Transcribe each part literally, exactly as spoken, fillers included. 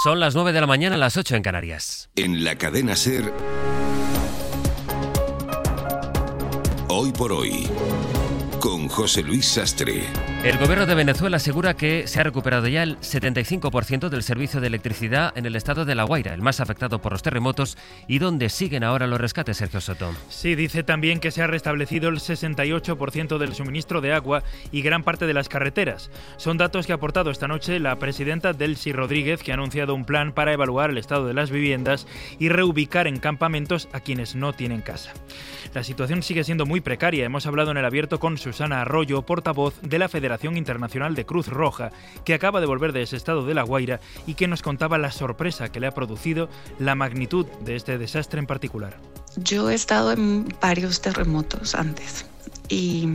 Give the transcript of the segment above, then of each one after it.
Son las nueve de la mañana, las ocho en Canarias. En la cadena SER, Hoy por Hoy, con José Luis Sastre. El gobierno de Venezuela asegura que se ha recuperado ya el setenta y cinco por ciento del servicio de electricidad en el estado de La Guaira, el más afectado por los terremotos y donde siguen ahora los rescates, Sergio Soto. Sí, dice también que se ha restablecido el sesenta y ocho por ciento del suministro de agua y gran parte de las carreteras. Son datos que ha aportado esta noche la presidenta Delcy Rodríguez, que ha anunciado un plan para evaluar el estado de las viviendas y reubicar en campamentos a quienes no tienen casa. La situación sigue siendo muy precaria. Hemos hablado en el abierto con Susana Arroyo, portavoz de la Federación Internacional de Cruz Roja, que acaba de volver de ese estado de La Guaira y que nos contaba la sorpresa que le ha producido la magnitud de este desastre en particular. Yo he estado en varios terremotos antes y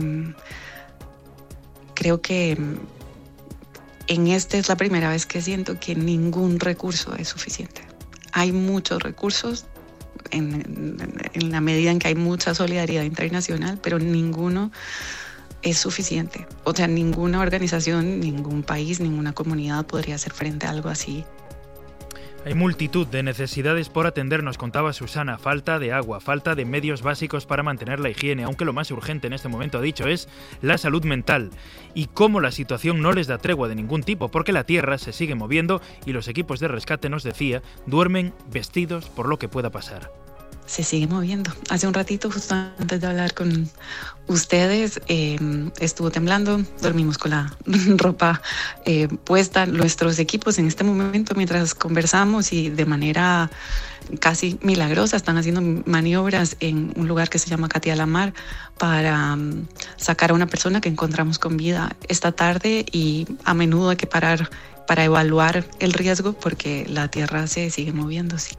creo que en este es la primera vez que siento que ningún recurso es suficiente. Hay muchos recursos en, en la medida en que hay mucha solidaridad internacional, pero ninguno es suficiente. O sea, ninguna organización, ningún país, ninguna comunidad podría hacer frente a algo así. Hay multitud de necesidades por atender, nos contaba Susana. Falta de agua, falta de medios básicos para mantener la higiene, aunque lo más urgente en este momento, ha dicho, es la salud mental. Y cómo la situación no les da tregua de ningún tipo, porque la tierra se sigue moviendo y los equipos de rescate, nos decía, duermen vestidos por lo que pueda pasar. Se sigue moviendo. Hace un ratito, justo antes de hablar con ustedes, eh, estuvo temblando, dormimos con la ropa eh, puesta. Nuestros equipos en este momento, mientras conversamos y de manera casi milagrosa, están haciendo maniobras en un lugar que se llama Catia la Mar para um, sacar a una persona que encontramos con vida esta tarde, y a menudo hay que parar para evaluar el riesgo porque la tierra se sigue moviendo. Sí.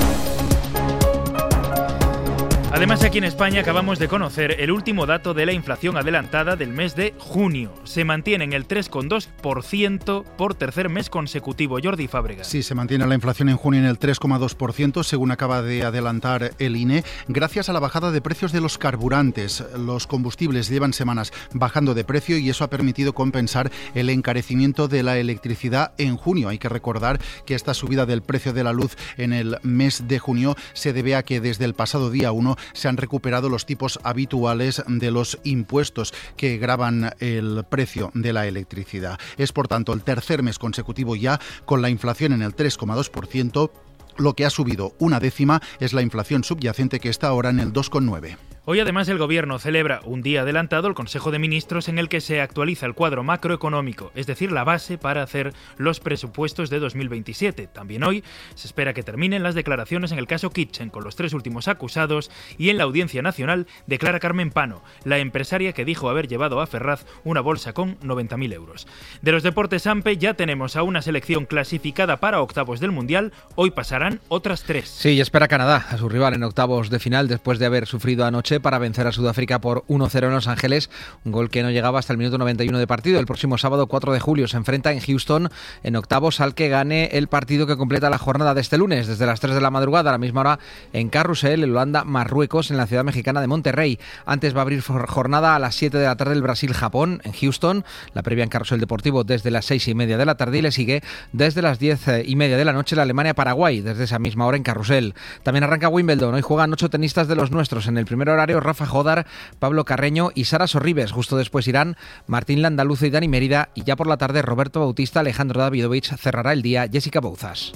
Además, aquí en España acabamos de conocer el último dato de la inflación adelantada del mes de junio. Se mantiene en el tres coma dos por ciento por tercer mes consecutivo. Jordi Fábregas. Sí, se mantiene la inflación en junio en el tres coma dos por ciento, según acaba de adelantar el I N E, gracias a la bajada de precios de los carburantes. Los combustibles llevan semanas bajando de precio y eso ha permitido compensar el encarecimiento de la electricidad en junio. Hay que recordar que esta subida del precio de la luz en el mes de junio se debe a que desde el pasado día uno se han recuperado los tipos habituales de los impuestos que gravan el precio de la electricidad. Es, por tanto, el tercer mes consecutivo ya con la inflación en el tres coma dos por ciento. Lo que ha subido una décima es la inflación subyacente, que está ahora en el dos coma nueve por ciento. Hoy además el Gobierno celebra un día adelantado el Consejo de Ministros en el que se actualiza el cuadro macroeconómico, es decir, la base para hacer los presupuestos de dos mil veintisiete. También hoy se espera que terminen las declaraciones en el caso Kitchen con los tres últimos acusados, y en la Audiencia Nacional declara Carmen Pano, la empresaria que dijo haber llevado a Ferraz una bolsa con noventa mil euros. De los deportes AMPE ya tenemos a una selección clasificada para octavos del Mundial. Hoy pasarán otras tres. Sí, y espera Canadá a su rival en octavos de final después de haber sufrido anoche para vencer a Sudáfrica por uno cero en Los Ángeles, un gol que no llegaba hasta el minuto noventa y uno de partido. El próximo sábado cuatro de julio se enfrenta en Houston en octavos al que gane el partido que completa la jornada de este lunes, desde las tres de la madrugada a la misma hora en Carrusel, el Holanda-Marruecos, en la ciudad mexicana de Monterrey. Antes va a abrir jornada a las siete de la tarde el Brasil-Japón en Houston, la previa en Carrusel Deportivo desde las seis y media de la tarde, y le sigue desde las diez y media de la noche la Alemania-Paraguay, desde esa misma hora en Carrusel. También arranca Wimbledon. Hoy juegan ocho tenistas de los nuestros. En el primer horario, Rafa Jodar, Pablo Carreño y Sara Sorribes. Justo después irán Martín Landaluce y Dani Mérida, y ya por la tarde Roberto Bautista, Alejandro Davidovich cerrará el día Jessica Bouzas.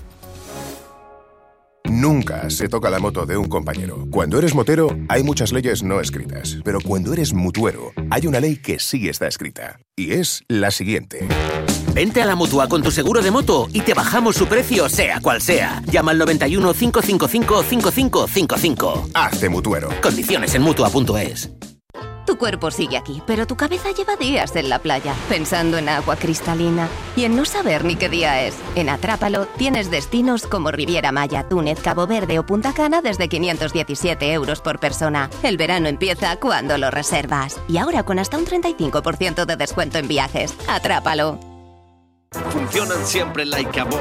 Nunca se toca la moto de un compañero. Cuando eres motero, hay muchas leyes no escritas. Pero cuando eres mutuero, hay una ley que sí está escrita. Y es la siguiente. Vente a la Mutua con tu seguro de moto y te bajamos su precio, sea cual sea. Llama al noventa y uno, cinco cinco cinco, cinco cinco cinco cinco. Hazte mutuero. Condiciones en mutua punto es. Tu cuerpo sigue aquí, pero tu cabeza lleva días en la playa, pensando en agua cristalina y en no saber ni qué día es. En Atrápalo tienes destinos como Riviera Maya, Túnez, Cabo Verde o Punta Cana desde quinientos diecisiete euros por persona. El verano empieza cuando lo reservas. Y ahora con hasta un treinta y cinco por ciento de descuento en viajes. Atrápalo. Funcionan siempre like a boss.